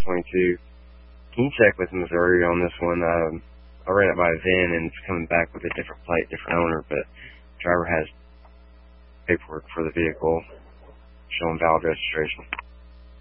2022. Can you check with Missouri on this one? I ran it by VIN, and it's coming back with a different plate, different owner, but driver has paperwork for the vehicle showing valid registration.